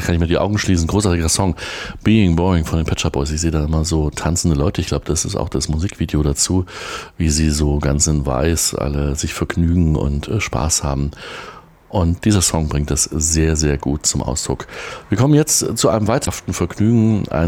kann ich mir die Augen schließen. Großartiger Song. Being Boring von den Pet Shop Boys. Ich sehe da immer so tanzende Leute. Ich glaube, das ist auch das Musikvideo dazu, wie sie so ganz in weiß alle sich vergnügen und Spaß haben. Und dieser Song bringt das sehr, sehr gut zum Ausdruck. Wir kommen jetzt zu einem weiteren Vergnügen.